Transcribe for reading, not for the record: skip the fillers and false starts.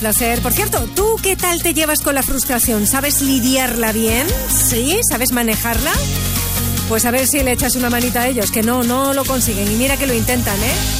Placer. Por cierto, ¿tú qué tal te llevas con la frustración? ¿Sabes lidiarla bien? ¿Sí? ¿Sabes manejarla? Pues a ver si le echas una manita a ellos, que no lo consiguen. Y mira que lo intentan, ¿eh?